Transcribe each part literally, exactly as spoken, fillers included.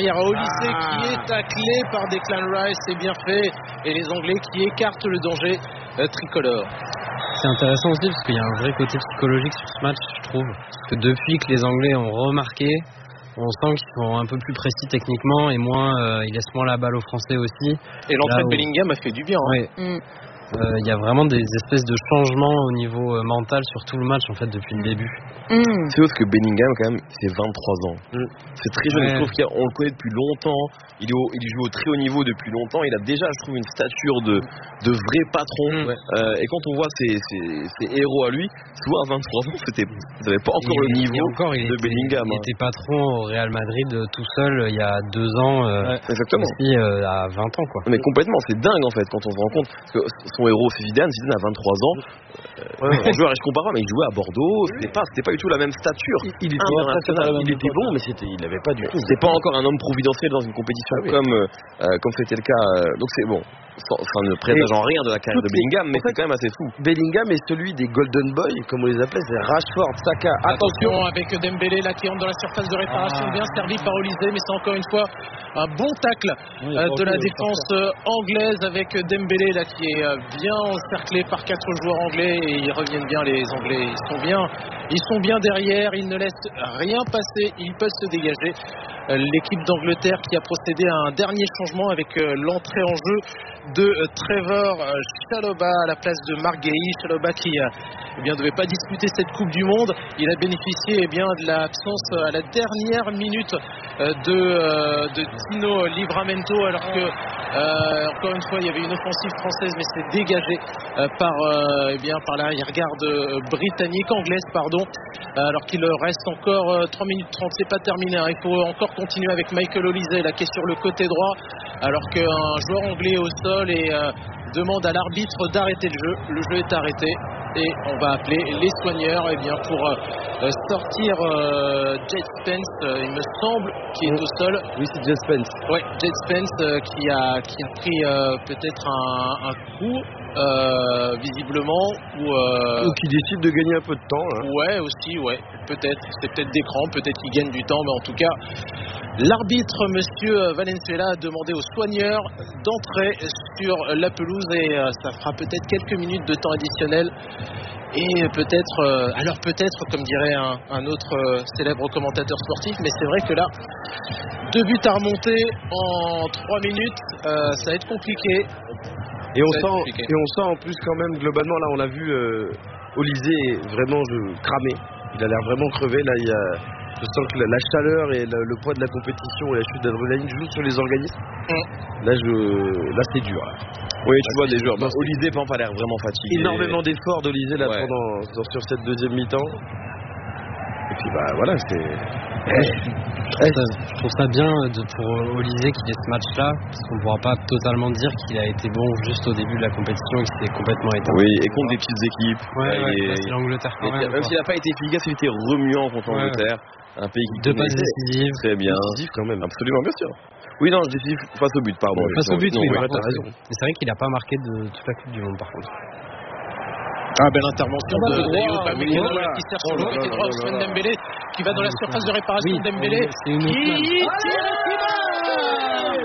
Il y a Olysée ah. qui est taclé par Declan Rice, c'est bien fait, et les Anglais qui écartent le danger euh, tricolore. C'est intéressant aussi parce qu'il y a un vrai côté psychologique sur ce match, je trouve. Parce que depuis que les Anglais ont remarqué, on sent qu'ils sont un peu plus précis techniquement et moins, euh, ils laissent moins la balle aux Français aussi. Et l'entrée où... de Bellingham a fait du bien. Hein. Ouais. Mm. Il euh, y a vraiment des espèces de changements au niveau euh, mental sur tout le match en fait depuis le début. Mmh. C'est parce que Bellingham quand même c'est vingt-trois ans. Mmh. C'est très jeune, ouais. Je trouve qu'on le connaît depuis longtemps. Il, est au, il joue au très haut niveau depuis longtemps. Il a déjà, je trouve, une stature de, de vrai patron. Mmh. Euh, et quand on voit ses, ses, ses héros à lui, souvent à vingt-trois ans, c'était, ils n'avaient pas encore il, le niveau encore, de était, Bellingham. Il hein. était patron au Real Madrid tout seul il y a deux ans. Euh, ouais. Exactement. Aussi euh, à vingt ans quoi. Mais complètement, c'est dingue en fait quand on se rend compte. Parce que son héros c'est Zidane. Zidane a vingt-trois ans. Euh, ouais, un joueur, je compare pas, mais il jouait à Bordeaux. C'était pas, c'était pas du tout la même stature. Il, il était, il était bon, mais c'était, il n'avait pas du tout. C'était pas encore un homme providentiel dans une compétition ah, oui. comme, euh, comme c'était le cas. Euh, donc c'est bon. Ça ne présage en rien de la carrière de Bellingham, mais c'est quand même assez fou. Bellingham est celui des Golden Boys, comme on les appelait, c'est Rashford, Saka. Attention avec Dembélé là qui entre dans la surface de réparation, ah. bien servi par Olysée, mais c'est encore une fois un bon tacle oui, euh, de la défense euh, anglaise avec Dembélé là qui est euh, bien encerclé par quatre joueurs anglais et ils reviennent bien les Anglais, ils sont bien, ils sont bien derrière, ils ne laissent rien passer, ils peuvent se dégager. Euh, l'équipe d'Angleterre qui a procédé à un dernier changement avec euh, l'entrée en jeu de euh, Trevor euh, Chalobah à la place de Marc Guéhi. Chalobah qui euh, eh bien, ne devait pas disputer cette Coupe du Monde. Il a bénéficié eh bien, de l'absence euh, à la dernière minute euh, de, euh, de Tino Livramento alors que euh, encore une fois il y avait une offensive française mais c'est dégagé euh, par, euh, eh bien, par l'arrière-garde euh, britannique, anglaise pardon, euh, alors qu'il reste encore euh, trois minutes trente, c'est pas terminé hein. Il faut encore continuer avec Michael Olysée là qui est sur le côté droit alors qu'un joueur anglais au sol et euh, demande à l'arbitre d'arrêter le jeu. Le jeu est arrêté et on va appeler les soigneurs eh bien, pour euh, sortir euh, Jed Spence, euh, il me semble, qui est oui. au sol. Oui, c'est Jed Spence. Oui, Jed Spence euh, qui, a, qui a pris euh, peut-être un, un coup. Euh, visiblement ou, euh... ou qui décide de gagner un peu de temps hein. Ouais aussi ouais peut-être c'est peut-être des crampes, peut-être qu'il gagne du temps, mais en tout cas l'arbitre monsieur Valenzuela a demandé aux soigneurs d'entrer sur la pelouse et euh, ça fera peut-être quelques minutes de temps additionnel et peut-être euh, alors peut-être comme dirait un, un autre euh, célèbre commentateur sportif, mais c'est vrai que là deux buts à remonter en trois minutes euh, ça va être compliqué. Et on, sent, et on sent en plus quand même globalement là on a vu euh, Olysée vraiment je, cramé, il a l'air vraiment crevé là, il y a, je sens que la, la chaleur et le, le poids de la compétition et la chute d'adrénaline jouent sur les organismes. Mmh. Là, je, là c'est dur. Là. Oui, tu là, vois des joueurs. Bah, Olysée par exemple a l'air vraiment fatigué. Énormément d'efforts d'Olysée là ouais. pendant sur cette deuxième mi-temps. Et puis bah voilà c'est. Je trouve, ça, je trouve ça bien de, pour Olysée qu'il ait ce match-là, parce qu'on ne pourra pas totalement dire qu'il a été bon juste au début de la compétition et qu'il s'est complètement éteint. Oui, et contre des petites équipes. Ouais, ouais, et, c'est l'Angleterre quand même. Même s'il n'a pas été efficace, il était remuant contre ouais. l'Angleterre. Un pays qui deux passes décisives. Très bien. Décisif quand même. Absolument, bien sûr. Oui, non, décisif face au but, pardon. Face au but, non, oui, oui, par t'as raison. Mais c'est vrai qu'il n'a pas marqué de toute la Coupe du Monde, par contre. Ah, belle intervention oh, de Dayo Upamecano oui, qui sert sur oh, le côté droit Ousmane Dembélé qui va dans la surface de réparation. Oui, Dembélé c'est une qui tire et qui marque.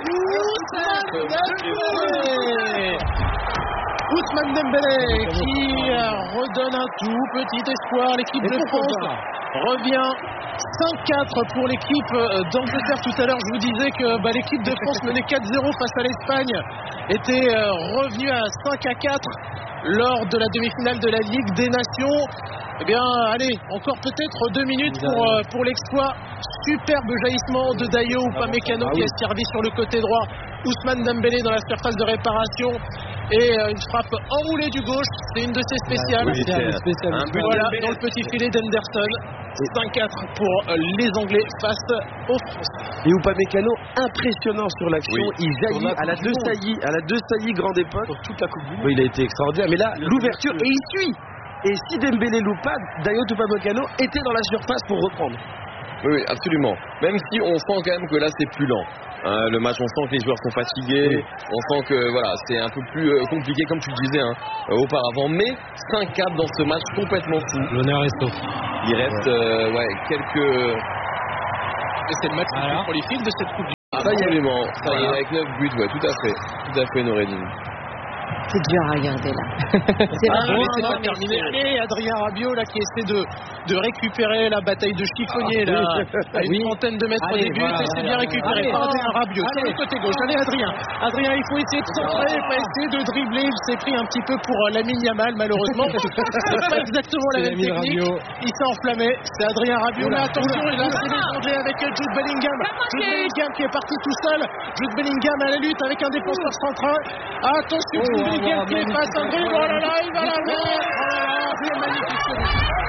Ousmane Dembélé qui redonne un tout petit espoir. L'équipe de France revient cinq quatre pour l'équipe d'Angleterre. Tout à l'heure, je vous disais que bah, l'équipe de France menait quatre zéro face à l'Espagne était euh, revenue à cinq à quatre lors de la demi-finale de la Ligue des Nations. Eh bien, allez, encore peut-être deux minutes pour, euh, pour l'exploit. Superbe jaillissement de Dayo Upamecano ah, qui oui. a servi sur le côté droit. Ousmane Dembélé dans la surface de réparation. Et euh, une frappe enroulée du gauche. C'est une de ses spéciales. Oui, c'est spécial. Un but voilà, dans le petit filet d'Henderson. cinq quatre pour les Anglais face aux Français. Et Upamecano impressionnant sur l'action. Oui. Il jaillit à la deux saillies, à la deux saillies grande époque. Sur toute la Coupe du Monde. Oui, il a été extraordinaire. Mais là, l'ouverture et il suit. Et si Dembélé loupe pas, Dayo Upamecano était dans la surface pour reprendre. Oui, absolument. Même si on sent quand même que là c'est plus lent. Hein, le match, on sent que les joueurs sont fatigués. Oui. On sent que voilà, c'est un peu plus euh, compliqué comme tu le disais hein, euh, auparavant. Mais cinq quatre dans ce match complètement fou. L'honneur est sauf. Il reste ouais, euh, ouais quelques. Et c'est le match le plus prolifique de cette Coupe du Ça y est, absolument. Ça y est, avec neuf buts, ouais, tout à fait. Tout à fait, Noureddine. C'est dur à regarder là. C'est ah, bon, c'est pas terminé. Allez, Adrien Rabiot là qui essaie de, de récupérer la bataille de chiffonnier ah, là, oui. à une oui. trentaine de mètres allez, des buts voilà, et c'est bien récupéré allez, par Adrien Rabiot allez. Sur le côté gauche. Allez Adrien, Adrien il faut essayer de centrer, il faut essayer de dribbler. Il s'est pris un petit peu pour euh, Lamine Yamal malheureusement. C'est pas exactement la même technique. Rabiot. Il s'est enflammé. C'est Adrien Rabiot là. Attention, et là c'est les Anglais avec Jude Bellingham. Jude Bellingham qui est parti tout seul. Jude Bellingham à la lutte avec un défenseur central. Attention, Jude Bellingham qui est face. Oh là là, il va la mettre. Oh là là, c'est magnifique.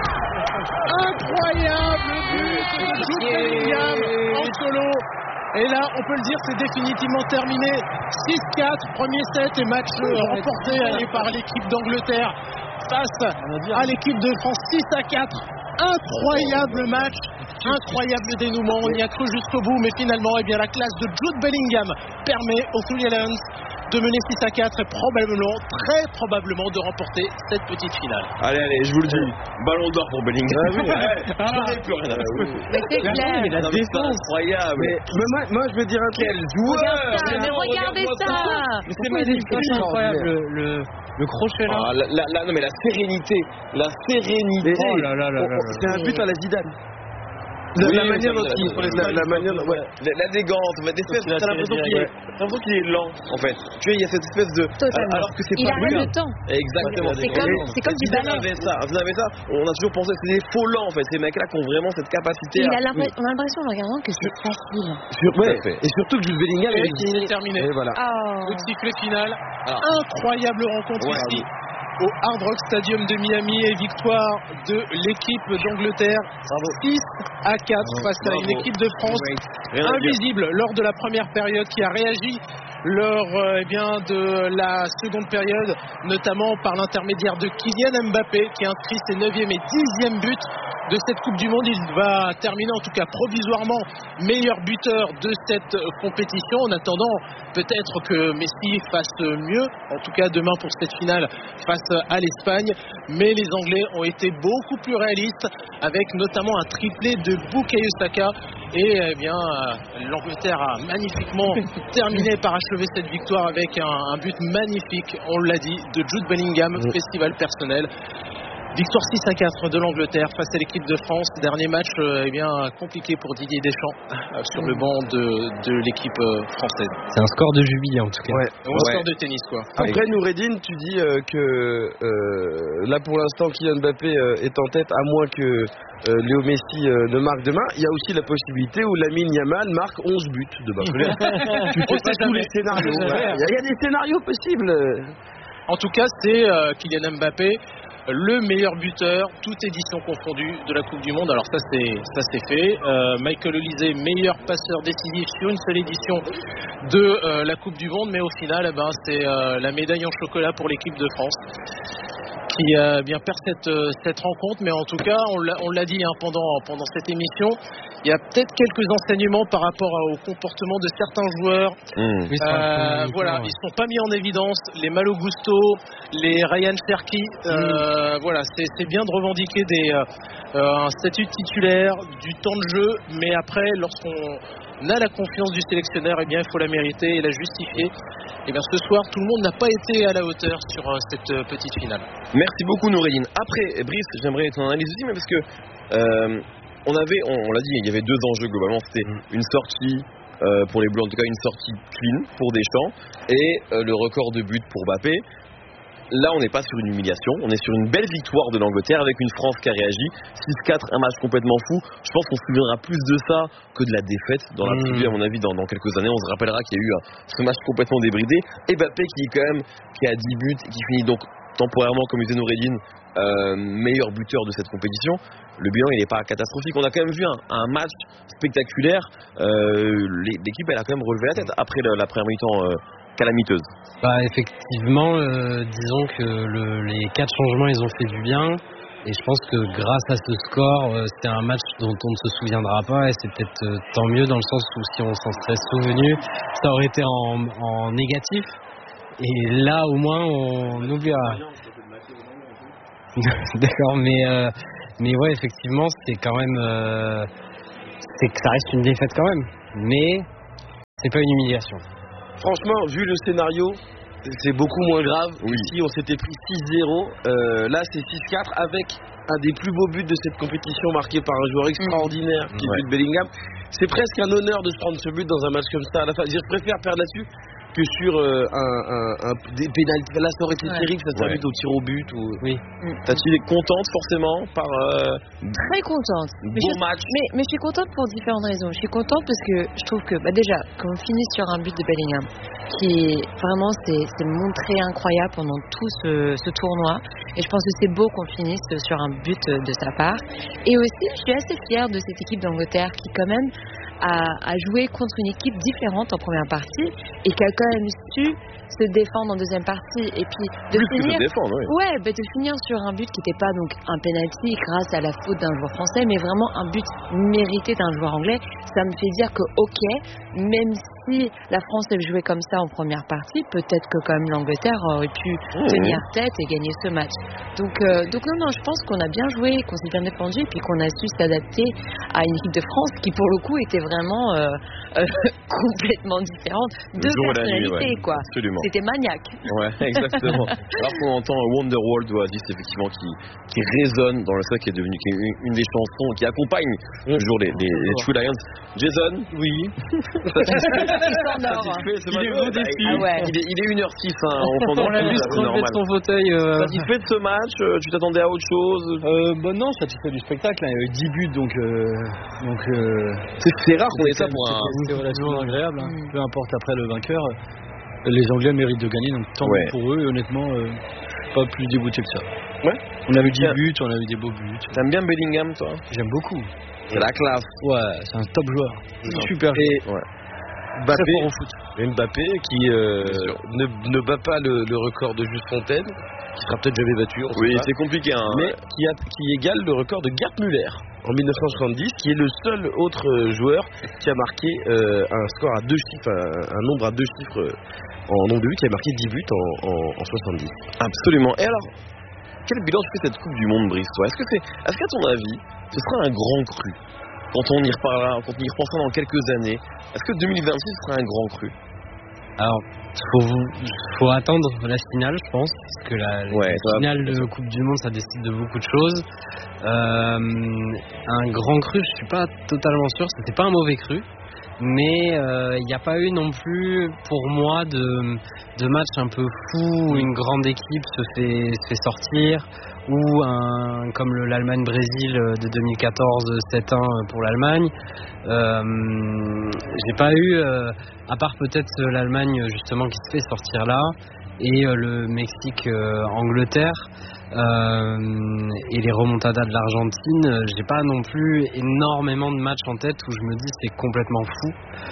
Incroyable but de Jude Bellingham en solo. Et là, on peut le dire, c'est définitivement terminé. six quatre, premier set et match remporté allez, par l'équipe d'Angleterre face à l'équipe de France. six à quatre. Incroyable match. Incroyable dénouement, on y a cru jusqu'au bout, mais finalement, eh bien, la classe de Jude Bellingham permet aux Three Lions de mener six à quatre et probablement, très probablement, de remporter cette petite finale. Allez, allez, je vous le dis, ballon d'or pour Bellingham. Ah, oui, ah, j'en ai plus rien à foutre. Mais c'est clair. Mais la défense, incroyable. Mais, mais moi, moi, je veux dire un quel joueur. Regarde ça, mais regardez ça. Mais c'est magnifique, c'est incroyable. Le, le, le crochet là. Ah, la, la, la, non mais la sérénité, la sérénité. Mais, oh là là là là. là c'est un but à la Zidane. La, oui, la manière dont il la, la manière ouais. l'élégance, t'as l'impression qu'il est, l'impression qu'il est lent en fait. Tu vois, il y a cette espèce de totalement. Alors que c'est il pas a le temps. Exactement. C'est comme, c'est comme du ballon. Vous avez ça, vous avez ça. On a toujours pensé que c'est des faux lents en fait. Ces mecs-là qui ont vraiment cette capacité. Il à... a oui. On a l'impression en regardant que c'est facile. Sur, ouais. Et surtout que Jude Bellingham est terminé. Et voilà. Oh. Le sifflet final. Alors. Incroyable rencontre ouais, ici. Au Hard Rock Stadium de Miami et victoire de l'équipe d'Angleterre six à quatre Bravo. face Bravo. à une équipe de France invisible lors de la première période qui a réagi lors euh, eh bien, de la seconde période, notamment par l'intermédiaire de Kylian Mbappé qui inscrit ses neuvième et dixième buts de cette Coupe du Monde. Il va terminer en tout cas provisoirement meilleur buteur de cette compétition en attendant peut-être que Messi fasse mieux, en tout cas demain pour cette finale face à l'Espagne, mais les Anglais ont été beaucoup plus réalistes avec notamment un triplé de Bukayo Saka et eh bien l'Angleterre a magnifiquement terminé par achever cette victoire avec un, un but magnifique, on l'a dit, de Jude Bellingham, mmh. festival personnel. Victoire six à quatre de l'Angleterre face à l'équipe de France. Dernier match euh, eh bien, compliqué pour Didier Deschamps euh, sur le banc de, de l'équipe euh, française. C'est un score de jubilé en tout cas. Ouais. Un ouais. score de tennis quoi. Après Noureddine, tu dis euh, que euh, là pour l'instant Kylian Mbappé euh, est en tête à moins que euh, Léo Messi euh, ne marque demain. Il y a aussi la possibilité où Lamine Yamal marque onze buts demain. Tu fais pas tous les scénarios. Il ouais. y, y a des scénarios possibles. En tout cas c'est euh, Kylian Mbappé le meilleur buteur, toute édition confondue, de la Coupe du Monde. Alors ça c'est ça c'est fait. Euh, Michael Olise, meilleur passeur décisif sur une seule édition de euh, la Coupe du Monde, mais au final, eh ben, c'est euh, la médaille en chocolat pour l'équipe de France qui euh, bien perd cette, cette rencontre. Mais en tout cas, on l'a, on l'a dit hein, pendant, pendant cette émission, il y a peut-être quelques enseignements par rapport au comportement de certains joueurs. Mmh. Euh, voilà, ils ne sont pas mis en évidence. Les Malo Gusto, les Ryan Cherki, euh, mmh. voilà, c'est, c'est bien de revendiquer des, euh, un statut de titulaire, du temps de jeu, mais après, lorsqu'on on a la confiance du sélectionneur, eh bien, il faut la mériter et la justifier. Et bien, ce soir, tout le monde n'a pas été à la hauteur sur euh, cette euh, petite finale. Merci beaucoup, Noureddine. Après, Brice, j'aimerais ton analyse aussi, mais parce que euh, on avait, on, on l'a dit, il y avait deux enjeux globalement. C'était mmh. une sortie euh, pour les Bleus, en tout cas une sortie clean pour Deschamps, et euh, le record de buts pour Mbappé. Là, on n'est pas sur une humiliation, on est sur une belle victoire de l'Angleterre avec une France qui a réagi. six quatre, un match complètement fou. Je pense qu'on se souviendra plus de ça que de la défaite dans l'absolu, à mon avis, dans, dans quelques années. On se rappellera qu'il y a eu un, ce match complètement débridé. Et Mbappé qui est quand même qui a dix buts et qui finit donc temporairement, comme disait Noureddine, euh, meilleur buteur de cette compétition. Le bilan, il n'est pas catastrophique. On a quand même vu un, un match spectaculaire. Euh, l'équipe, elle a quand même relevé la tête après la, la première mi-temps euh, calamiteuse. Bah effectivement, euh, disons que le, les quatre changements ils ont fait du bien et je pense que grâce à ce score, euh, c'était un match dont on ne se souviendra pas et c'est peut-être euh, tant mieux dans le sens où si on s'en serait souvenu, ça aurait été en, en négatif et là au moins on oubliera. D'accord, mais euh, mais ouais effectivement c'est quand même euh, c'est que ça reste une défaite quand même, mais c'est pas une humiliation. Franchement, vu le scénario, c'est beaucoup moins grave. Oui. Si on s'était pris six zéro, euh, là c'est six quatre avec un des plus beaux buts de cette compétition marqué par un joueur extraordinaire mmh. qui est ouais. Jude Bellingham. C'est presque un honneur de se prendre ce but dans un match comme ça. À la fin, je préfère perdre là-dessus que sur euh, un, un, un des pénalités. Là, ça aurait été ouais. terrible, ça s'arrête ouais. au tir au but. Ou... Oui. Mmh. Tati est contente forcément par. Euh, Très contente. Mais beau je, match. Mais, mais je suis contente pour différentes raisons. Je suis contente parce que je trouve que bah déjà, quand on finit sur un but de Bellingham, qui est vraiment c'est, c'est montré incroyable pendant tout ce, ce tournoi. Et je pense que c'est beau qu'on finisse sur un but de sa part. Et aussi, je suis assez fière de cette équipe d'Angleterre qui quand même a, a joué contre une équipe différente en première partie et qui a quand même su se défendre en deuxième partie. Et puis de Plus finir, que se défendre, oui. ouais, bah de finir sur un but qui n'était pas donc un penalty grâce à la faute d'un joueur français, mais vraiment un but mérité d'un joueur anglais. Ça me fait dire que ok, même si la France avait joué comme ça en première partie, peut-être que quand même l'Angleterre aurait pu mmh. tenir tête et gagner ce match. Donc, euh, donc non, non, je pense qu'on a bien joué, qu'on s'est bien défendu, et puis qu'on a su s'adapter à une équipe de France qui, pour le coup, était vraiment euh, euh, complètement différente de personnalité, ouais. quoi. Absolument. C'était maniaque. Ouais, exactement. Alors qu'on entend Wonderwall d'Oasis, effectivement, qui, qui résonne dans le sac, qui est devenu qui est une, une des chansons qui accompagne mmh. toujours les, les, les True Lions. Jason, oui. Satisfait, il, est ah ouais. il, est, il est une heure six, hein, on, on l'a juste relevé de son fauteuil. Euh... Satisfait de ce match, tu t'attendais à autre chose? euh, bah non, satisfait du spectacle, hein. Il y a eu dix buts, donc, euh, donc euh, c'est, c'est rare qu'on ait ça pour un... C'est relativement agréable, hein. Peu importe après le vainqueur, les Anglais méritent de gagner, donc tant ouais. mieux pour eux, et honnêtement, euh, pas plus dégoûté que ça. Ouais. On a eu dix buts, on a eu des beaux buts. T'aimes bien Bellingham, toi? J'aime beaucoup. C'est la classe. Ouais, c'est un top joueur. Non. Super et joueur. Ouais. Mbappé, au foot. Et Mbappé qui euh, ne, ne bat pas le, le record de Just Fontaine, qui sera peut-être jamais battu. Oui, c'est compliqué. Hein. Mais qui, a, qui égale le record de Gerd Müller en dix-neuf cent soixante-dix, qui est le seul autre joueur qui a marqué euh, un score à deux chiffres, un, un nombre à deux chiffres en nombre de buts, qui a marqué dix buts en, en, en soixante-dix. Absolument. Et alors, quel bilan tu fais cette Coupe du Monde, Brice, toi? Est-ce que c'est, est-ce qu'à ton avis, ce sera un grand cru? Quand on y reparlera, quand on y repensera dans quelques années, est-ce que deux mille vingt-six sera un grand cru? Alors, faut, faut attendre la finale, je pense, parce que la, ouais, la finale de Coupe du Monde, ça décide de beaucoup de choses. Euh, un grand cru, je suis pas totalement sûr, c'était pas un mauvais cru, mais il euh, n'y a pas eu non plus, pour moi, de, de match un peu fou où une grande équipe se fait, se fait sortir, ou un, comme le, l'Allemagne-Brésil de deux mille quatorze, sept un pour l'Allemagne. Euh, j'ai pas eu, euh, à part peut-être l'Allemagne justement qui se fait sortir là, et euh, le Mexique-Angleterre, euh, et les remontadas de l'Argentine, j'ai pas non plus énormément de matchs en tête où je me dis c'est complètement fou.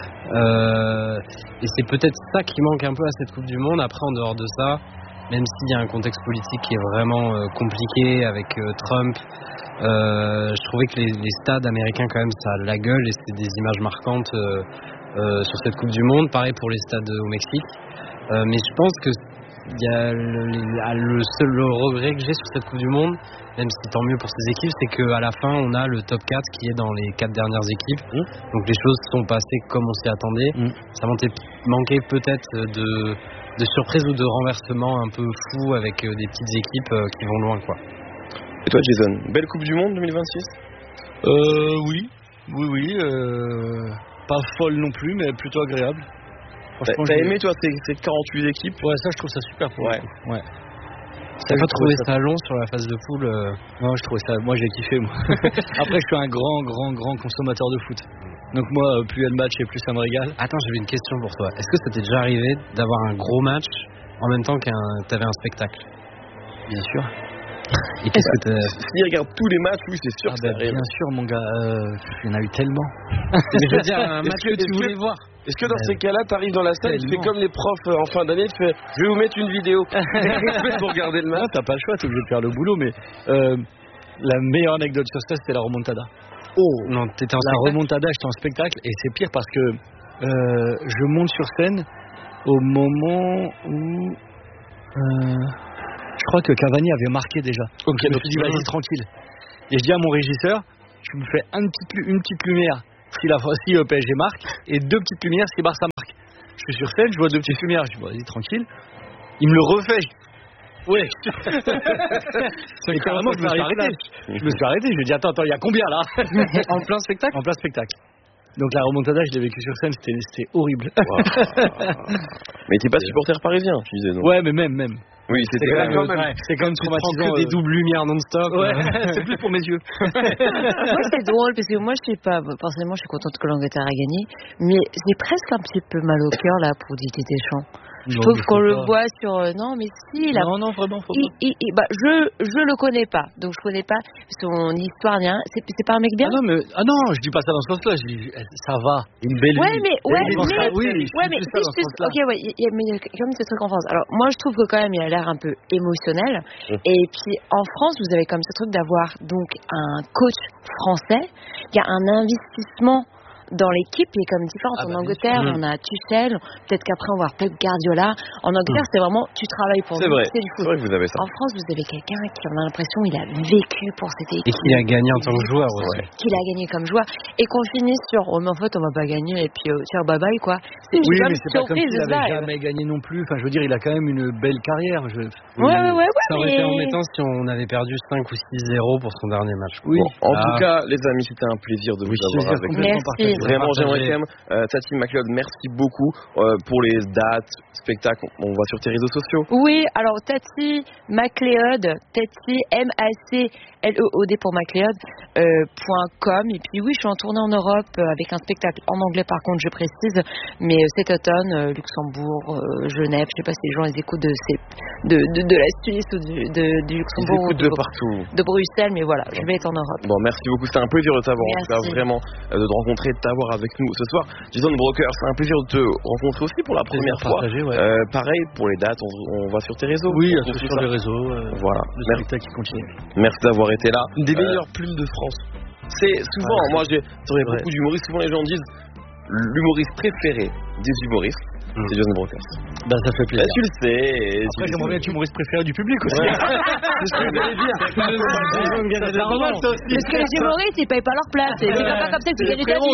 Euh, et c'est peut-être ça qui manque un peu à cette Coupe du Monde. Après, en dehors de ça, même s'il y a un contexte politique qui est vraiment euh, compliqué avec euh, Trump, euh, je trouvais que les, les stades américains quand même ça a la gueule et c'est des images marquantes euh, euh, sur cette Coupe du Monde. Pareil pour les stades au Mexique. Euh, mais je pense que il y a le, le seul le regret que j'ai sur cette Coupe du Monde, même si tant mieux pour ces équipes, c'est qu'à la fin on a le top quatre qui est dans les quatre dernières équipes. Mmh. Donc les choses sont passées comme on s'y attendait. Mmh. Ça manquait, manquait peut-être de de surprise ou de renversement un peu fou avec euh, des petites équipes euh, qui vont loin, quoi. Et toi, Jason, belle Coupe du Monde deux mille vingt-six? Euh, oui, oui, oui. Euh, pas folle non plus, mais plutôt agréable. T'as, t'as aimé, toi, ces, ces quarante-huit équipes? Ouais, ça, je trouve ça super pour ouais. le coup. Ouais. T'as pas trouvé ça long sur la phase de poule? euh... Non, je trouvais ça. Moi, j'ai kiffé, moi. Après, je suis un grand, grand, grand consommateur de foot. Donc moi, plus il y a de matchs et plus ça me régale. Attends, j'avais une question pour toi. Est-ce que ça t'est déjà arrivé d'avoir un gros match en même temps qu'un t'avais un spectacle? Bien sûr. Et qu'est-ce que t'as... S'il regarde tous les matchs, oui, c'est sûr ah que bah, ça arrive. Bien sûr, mon gars. Euh, il y en a eu tellement. Mais je veux dire, un match que, que tu voulais que, voir. Est-ce que dans ces cas-là, t'arrives dans la salle, tu fais comme les profs en fin d'année, tu fais je vais vous mettre une vidéo pour regarder le match? Non, t'as pas le choix, t'es obligé de faire le boulot, mais euh, la meilleure anecdote sur ça, c'était la remontada. Oh non, t'étais en La spectacle. remontada, j'étais en spectacle, et c'est pire parce que euh, je monte sur scène au moment où euh, je crois que Cavani avait marqué déjà. Ok, donc je me suis dit vas-y tranquille. Et je dis à mon régisseur, tu me fais un petit, une petite lumière si, la, si le P S G marque, et deux petites lumières si Barça marque. Je suis sur scène, je vois deux petites lumières, je dis bon, vas-y, tranquille. Il me le refait. Ouais. Et carrément, je me suis arrêté. Je me suis arrêté, je lui ai dit attends, attends, il y a combien là? En plein spectacle? En plein spectacle. Donc la remontada, je l'ai vécu sur scène, c'était, c'était horrible. Wow. Mais t'es pas supporter parisien, tu disais non? Ouais, mais même, même. Oui, c'était c'est quand, quand même, même, c'est quand même traumatisant. Que des doubles lumières non-stop. Ouais, c'est plus pour mes yeux. Moi, c'est drôle parce que moi, je sais pas, forcément, je suis contente que l'Angleterre a gagné, mais j'ai presque un petit peu mal au cœur là pour Didier Deschamps. Je trouve qu'on le voit sur. Euh, non, mais si. La... Non, non, vraiment, faut il, il, il, bah, je, je le connais pas, donc je connais pas son histoire, rien. C'est, c'est pas un mec bien? Ah non, mais, ah non, je dis pas ça dans ce sens-là, je dis, ça va. Une belle ouais, vie. mais, ouais, mais, mais, oui, ouais, mais, ça si je, ok, ouais, il y, y a quand même ce truc en France. Alors, moi, je trouve que quand même, il a l'air un peu émotionnel. Mmh. Et puis, en France, vous avez comme ce truc d'avoir donc un coach français qui a un investissement dans l'équipe qui est comme différente. Ah bah, en Angleterre, on a Tuchel, peut-être qu'après on va avoir Pep Guardiola. En Angleterre, mmh. c'est vraiment tu travailles pour c'est nous, vrai. c'est du foot. C'est vrai que vous avez ça. En France, vous avez quelqu'un qui on a l'impression il a vécu pour cette équipe. Et qu'il a gagné en tant que joueur aussi. Ouais. Qu'il a gagné comme joueur. Et qu'on finisse sur oh mais en fait on va pas gagner et puis euh, tiens bye bye quoi. C'est, oui, mais c'est pas comme s'il avait jamais gagné non plus. Enfin, je veux dire, il a quand même une belle carrière. Je... Ouais, ouais, ouais, ouais. Ça aurait mais... été embêtant si on avait perdu cinq ou six zéro pour son dernier match. Oui. Bon, en ah. tout cas, les amis, c'était un plaisir de vous oui, avoir avec nous. Merci. Vraiment, j'aimerais Euh, Tati McLeod, merci beaucoup euh, pour les dates, spectacles. On va sur tes réseaux sociaux. Oui, alors Tati McLeod, Tati M A C L E O D pour McLeod euh, .com. Et puis oui, je suis en tournée en Europe euh, avec un spectacle en anglais par contre, je précise. Mais euh, cet automne, euh, Luxembourg, euh, Genève, je sais pas si les gens les écoutent de, de, de, de la Suisse ou du, de, du Luxembourg. Ils écoutent de, de partout. De Bruxelles, mais voilà, je vais être en Europe. Bon, merci beaucoup, c'était un plaisir de t'avoir. En tout cas, vraiment, euh, de te rencontrer, de t'avoir avec nous ce soir. Jason Broker, c'est un plaisir de te rencontrer aussi pour la première fois. Ouais. Euh, pareil, pour les dates, on, on va sur tes réseaux. Oui, on sur, sur les réseaux. Euh, voilà. Le spectacle qui continue. Merci d'avoir été là. Une des meilleures euh, plumes de France. C'est souvent, ouais, moi j'ai beaucoup d'humoristes, souvent les gens disent l'humoriste préféré des humoristes. Mmh. C'est Jason Brokers. Bah ça fait plaisir. Bah, tu le sais. Après j'aimerais bien être humoriste préféré du public aussi. Ouais. C'est ce que vous allez dire. Parce que les humoristes ils payent pas leur place. C'est pas comme ça que tu gagnes ta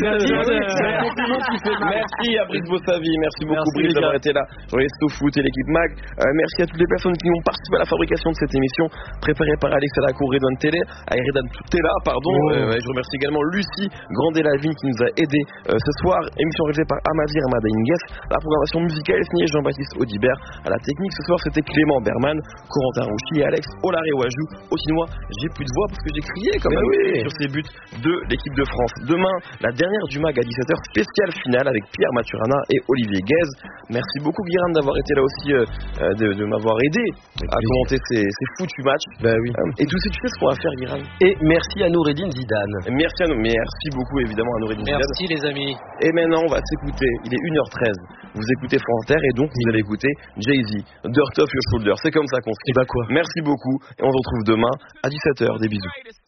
vie. Merci à Brice Bossavi, merci beaucoup Brice d'avoir été là. Journaliste au foot et l'équipe Mag. Merci à toutes les personnes qui ont participé à la fabrication de cette émission, préparée par Alex Alacour, Redouane Télé, à Eredan Tutela, pardon. Je remercie également Lucie Grandet-Lavine qui nous a aidés ce soir. Émission réalisée par Amazir Amada Ingues. La programmation musicale est signée Jean-Baptiste Audibert. À la technique ce soir c'était Clément Berman, Corentin Rouchy et Alex Olaré-Wajou. Au chinois, j'ai plus de voix parce que j'ai crié quand même oui. sur ces buts de l'équipe de France. Demain, la dernière du Mag à dix-sept heures, spéciale finale avec Pierre Maturana et Olivier Guez. Merci beaucoup Guérin d'avoir été là aussi, euh, de, de m'avoir aidé à commenter ces, ces foutus matchs. Bah oui. Euh, et tout ce que tu sais ce qu'on va faire Guérin. Et merci à Noureddine Zidane. Merci à nous, merci beaucoup évidemment à Noureddine Zidane. Merci les amis. Et maintenant on va s'écouter, il est une heure treize. Vous écoutez France Inter et donc vous allez écouter Jay-Z, Dirt Off Your Shoulder. C'est comme ça qu'on se dit. Et bah quoi. Merci beaucoup et on se retrouve demain à dix-sept heures. Des bisous.